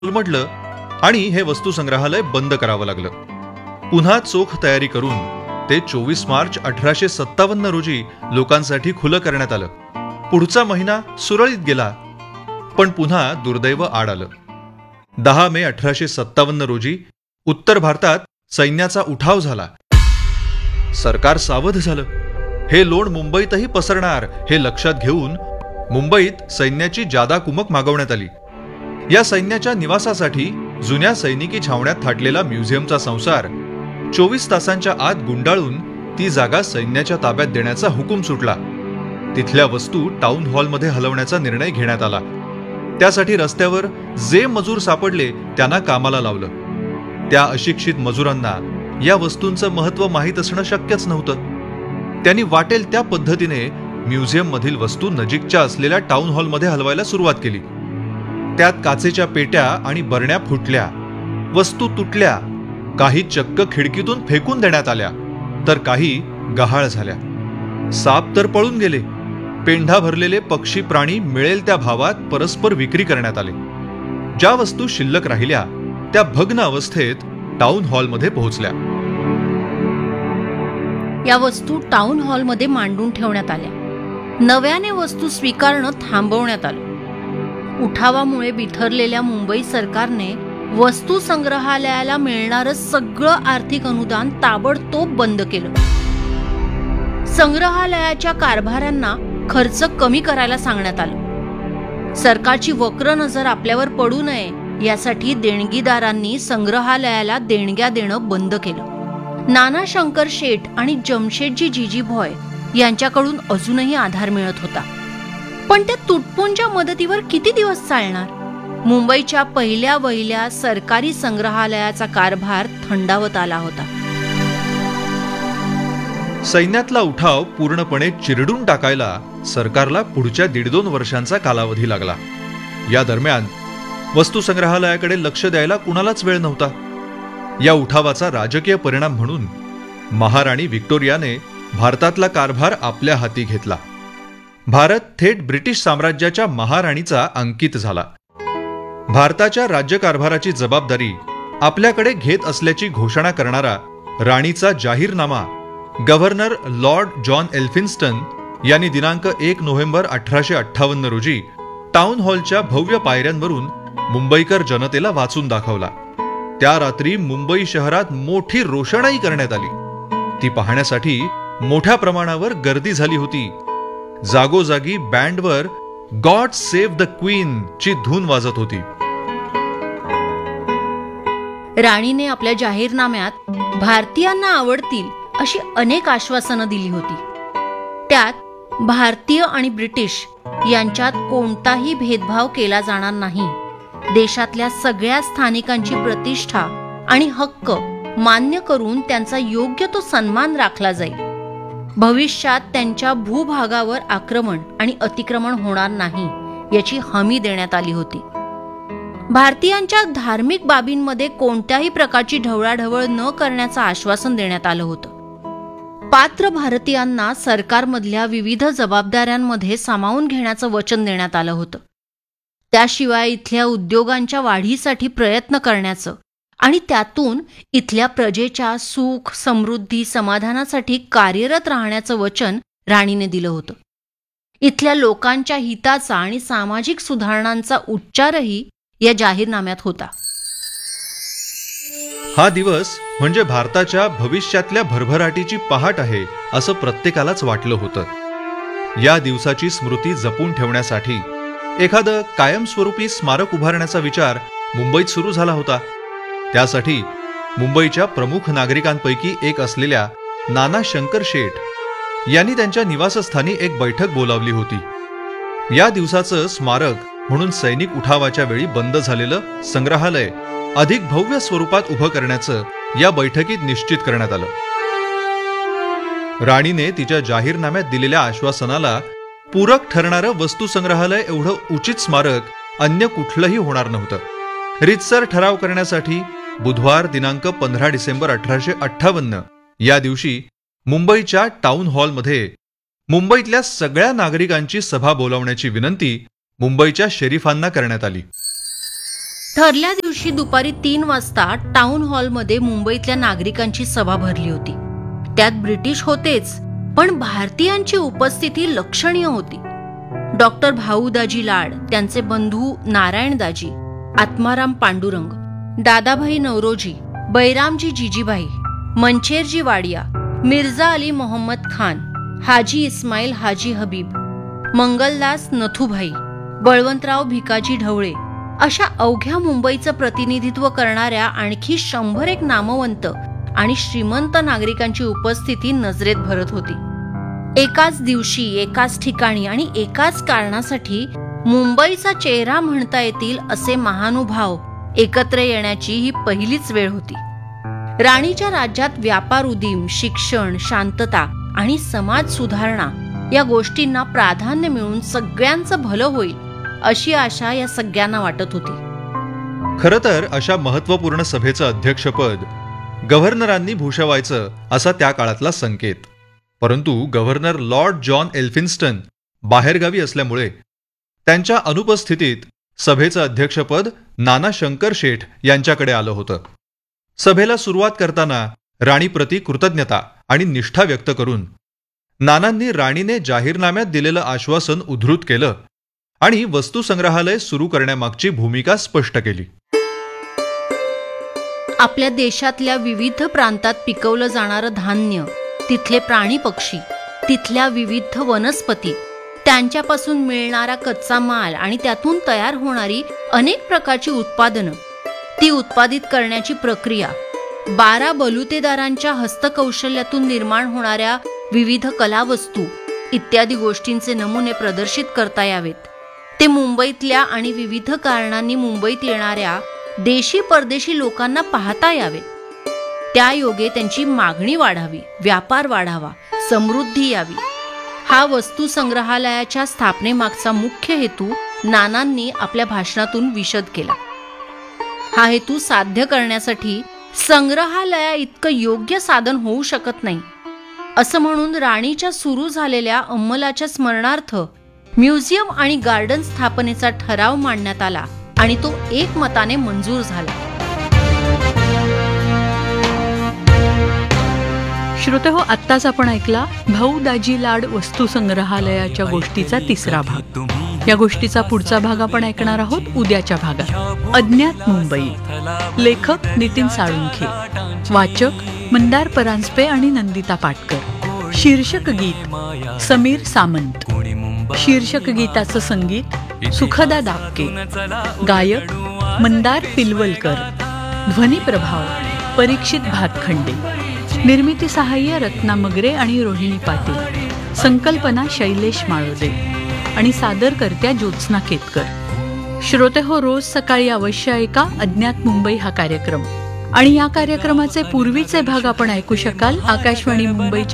कोलमडलं आणि हे वस्तू संग्रहालय बंद करावं लागलं. पुन्हा चोख तयारी करून ते 24 मार्च 1857 रोजी लोकांसाठी खुलं करण्यात आलं. पुढचा महिना सुरळीत गेला, पण पुन्हा दुर्दैव आड आलं. 10 मे 1857 रोजी उत्तर भारतात सैन्याचा उठाव झाला. सरकार सावध झालं. हे लोण मुंबईतही पसरणार हे लक्षात घेऊन मुंबईत सैन्याची जादा कुमक मागवण्यात आली. या सैन्याच्या निवासासाठी जुन्या सैनिकी छावण्यात थाटलेला म्युझियमचा संसार 24 तासांच्या आत गुंडाळून ती जागा सैन्याच्या ताब्यात देण्याचा हुकूम सुटला. तिथल्या वस्तू टाउन हॉलमध्ये हलवण्याचा निर्णय घेण्यात आला. त्यासाठी रस्त्यावर जे मजूर सापडले त्यांना कामाला लावलं. त्या अशिक्षित मजुरांना या वस्तूंचं महत्त्व माहीत असणं शक्यच नव्हतं. त्यांनी वाटेल त्या पद्धतीने म्युझियम मधील वस्तू नजीकच्या असलेल्या टाउन हॉलमध्ये हलवायला सुरुवात केली. त्यात काचेच्या पेट्या आणि बरण्या फुटल्या, वस्तू तुटल्या, काही चक्क खिडकीतून फेकून देण्यात आल्या, तर काही गहाळ झाल्या. साप तर पळून गेले. पेंढा भरलेले पक्षी प्राणी मिळेल त्या भावात परस्पर विक्री करण्यात आले. ज्या वस्तू शिल्लक राहिल्या त्या भग्न अवस्थेत टाउन हॉलमध्ये पोहोचल्या. या वस्तू टाउन हॉलमध्ये मांडून ठेवण्यात आल्या. नव्याने वस्तू स्वीकारणं थांबवण्यात आलं. उठावामुळे बिथरलेल्या मुंबई सरकारने वस्तू संग्रहालयाला मिळणारं सगळं आर्थिक अनुदान ताबडतोब बंद केलं. संग्रहालयाच्या कारभाऱ्यांना खर्च कमी करायला सांगण्यात आलं. सरकारची वक्र नजर आपल्यावर पडू नये यासाठी देणगीदारांनी संग्रहालयाला देणग्या देणं बंद केलं. नाना शंकर शेठ आणि जमशेदजी जीजीभॉय यांच्याकडून अजूनही आधार मिळत होता, पण त्या तुटपुंच्या मदतीवर किती दिवस चालणार? मुंबईच्या पहिल्या वहिल्या सरकारी संग्रहालयाचा कारभार थंडावत आला होता. सैन्यातला उठाव पूर्णपणे चिरडून टाकायला सरकारला पुढच्या 1.5-2 वर्षांचा कालावधी लागला. या दरम्यान वस्तू संग्रहालयाकडे लक्ष द्यायला कुणालाच वेळ नव्हता. या उठावाचा राजकीय परिणाम म्हणून महाराणी व्हिक्टोरियाने भारतातला कारभार आपल्या हाती घेतला. भारत थेट ब्रिटिश साम्राज्याच्या महाराणीचा अंकित झाला. भारताच्या राज्यकारभाराची जबाबदारी आपल्याकडे घेत असल्याची घोषणा करणारा राणीचा जाहीरनामा गव्हर्नर लॉर्ड जॉन एल्फिन्स्टन यांनी दिनांक 1 नोव्हेंबर 1858 रोजी टाउन हॉलच्या भव्य पायऱ्यांवरून मुंबईकर जनतेला वाचून दाखवला. त्या रात्री मुंबई शहरात मोठी रोषणाई करण्यात आली. ती पाहण्यासाठी मोठ्या प्रमाणावर गर्दी झाली होती. जागोजागी बँडवर गॉड सेव्ह द क्वीन ची धून वाजत होती. राणीने आपल्या जाहीरनाम्यात भारतीयांना आवडतील अशी अनेक आश्वासनं दिली होती. त्यात भारतीय आणि ब्रिटिश यांच्यात कोणताही भेदभाव केला जाणार नाही, देशातल्या सगळ्या स्थानिकांची प्रतिष्ठा आणि हक्क मान्य करून त्यांचा योग्य तो सन्मान राखला जाईल, भविष्यात त्यांच्या भूभागावर आक्रमण आणि अतिक्रमण होणार नाही याची हमी देण्यात आली होती. भारतीयांच्या धार्मिक बाबींमध्ये कोणत्याही प्रकारची ढवळाढवळ न करण्याचं आश्वासन देण्यात आलं होतं. पात्र भारतीयांना सरकारमधल्या विविध जबाबदाऱ्यांमध्ये सामावून घेण्याचं वचन देण्यात आलं होतं. त्याशिवाय इथल्या उद्योगांच्या वाढीसाठी प्रयत्न करण्याचं आणि त्यातून इथल्या प्रजेच्या सुख, समृद्धी, समाधानासाठी कार्यरत राहण्याचं वचन राणीने दिलं होतं. इथल्या लोकांच्या हिताचा आणि सामाजिक सुधारणांचा उच्चारही या जाहीरनाम्यात होता. हा दिवस म्हणजे भारताच्या भविष्यातल्या भरभराटीची पहाट आहे असं प्रत्येकालाच वाटलं होतं. या दिवसाची स्मृती जपून ठेवण्यासाठी एखादं कायमस्वरूपी स्मारक उभारण्याचा विचार मुंबईत सुरू झाला होता. त्यासाठी मुंबईच्या प्रमुख नागरिकांपैकी एक असलेल्या नाना शंकर शेठ यांनी त्यांच्या निवासस्थानी एक बैठक बोलावली होती. या दिवसाचं स्मारक म्हणून सैनिक उठावाच्या वेळी बंद झालेलं संग्रहालय अधिक भव्य स्वरूपात उभं करण्याचं या बैठकीत निश्चित करण्यात आलं. राणीने तिच्या जाहीरनाम्यात दिलेल्या आश्वासनाला पूरक ठरणारं वस्तू संग्रहालय एवढं उचित स्मारक अन्य कुठलंही होणार नव्हतं. रीतसर ठराव करण्यासाठी बुधवार दिनांक 15 डिसेंबर 1858 या दिवशी मुंबईच्या टाउन हॉलमध्ये मुंबईतल्या सगळ्या नागरिकांची सभा बोलावण्याची विनंती मुंबईच्या शेरिफांना करण्यात आली. ठरल्या दिवशी दुपारी 3 वाजता टाउन हॉलमध्ये मुंबईतल्या नागरिकांची सभा भरली होती. त्यात ब्रिटिश होतेच, पण भारतीयांची उपस्थिती लक्षणीय होती. डॉक्टर भाऊदाजी लाड, त्यांचे बंधू नारायणदाजी, आत्माराम पांडुरंग, दादाभाई नवरोजी, बैरामजी जिजीभाई, मंचेरजी वाडिया, मिर्झा अली मोहम्मद खान, हाजी इस्माईल हाजी हबीब, मंगलदास नथुभाई, बळवंतराव भिकाजी ढवळे अशा अवघ्या मुंबईचं प्रतिनिधित्व करणाऱ्या आणखी 101 नामवंत आणि श्रीमंत नागरिकांची उपस्थिती नजरेत भरत होती. एकाच दिवशी, एकाच ठिकाणी आणि एकाच कारणासाठी मुंबईचा चेहरा म्हणता येतील असे महानुभाव एकत्र येण्याची ही पहिलीच वेळ होती. राणीच्या राज्यात व्यापार उदीम, शिक्षण, शांतता आणि समाज सुधारणा या गोष्टींना प्राधान्य मिळून सगळ्यांचं भलं होईल अशी आशा या सगळ्यांना वाटत होती. खरं तर अशा महत्वपूर्ण सभेचं अध्यक्षपद गव्हर्नरांनी भूषवायचं असा त्या काळातला संकेत. परंतु गव्हर्नर लॉर्ड जॉन एल्फिन्स्टन बाहेरगावी असल्यामुळे त्यांच्या अनुपस्थितीत सभेचं अध्यक्षपद नाना शंकर शेठ यांच्याकडे आलं होतं. सभेला सुरुवात करताना राणीप्रती कृतज्ञता आणि निष्ठा व्यक्त करून नानांनी राणीने जाहीरनाम्यात दिलेलं आश्वासन उद्धृत केलं आणि वस्तुसंग्रहालय सुरू करण्यामागची भूमिका स्पष्ट केली. आपल्या देशातल्या विविध प्रांतात पिकवलं जाणारं धान्य, तिथले प्राणी पक्षी, तिथल्या विविध वनस्पती, त्यांच्यापासून मिळणारा कच्चा माल आणि त्यातून तयार होणारी अनेक प्रकारची उत्पादनं, ती उत्पादित करण्याची प्रक्रिया, 12 बलुतेदारांच्या हस्तकौशल्यातून निर्माण होणाऱ्या विविध कलावस्तू इत्यादी गोष्टींचे नमुने प्रदर्शित करता यावेत. ते मुंबईतल्या आणि विविध कारणांनी मुंबईत येणाऱ्या देशी परदेशी लोकांना पाहता यावेत. त्या योगे त्यांची मागणी वाढावी, व्यापार वाढावा, समृद्धी यावी. हा वस्तू संग्रहालयाच्या स्थापनेमागचा मुख्य हेतू नानांनी आपल्या भाषणातून विशद केला. हा हेतू साध्य करण्यासाठी संग्रहालया इतकं योग्य साधन होऊ शकत नाही असं म्हणून राणीच्या सुरू झालेल्या अंमलाच्या स्मरणार्थ म्युझियम आणि गार्डन स्थापनेचा ठराव मांडण्यात आला आणि तो एकमताने मंजूर झाला. श्रोतेहो, आत्ताच आपण ऐकला भाऊदाजी लाड वस्तू संग्रहालयाच्या गोष्टीचा 3रा भाग. या गोष्टीचा पुढचा भाग आपण ऐकणार आहोत उद्याच्या भागात. अज्ञात मुंबई. लेखक नितीन साळुंखे, वाचक मंदार परांजपे आणि नंदिता पाटकर. शीर्षक गीत समीर सामंत. शीर्षक गीताचं संगीत सुखदा दापके. गायक मंदार पिलवलकर. ध्वनी प्रभाव परीक्षित भातखंडे. निर्मिती सहाय्य रत्ना मगरे आणि रोहिणी पाटील. संकल्पना शैलेश माळोदे आणि सादरकर्त्या ज्योत्स्ना केतकर. श्रोतेहो, रोज सकाळी अवश्य ऐका अज्ञात मुंबई हा कार्यक्रम. आणि या कार्यक्रमाचे पूर्वीचे भाग आपण ऐकू शकाल आकाशवाणी मुंबईच्या